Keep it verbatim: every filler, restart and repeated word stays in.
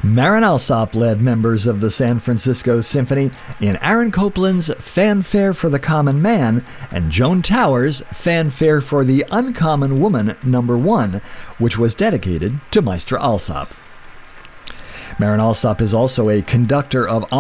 Marin Alsop led members of the San Francisco Symphony in Aaron Copland's Fanfare for the Common Man and Joan Towers' Fanfare for the Uncommon Woman Number One, which was dedicated to Maestro Alsop. Marin Alsop is also a conductor of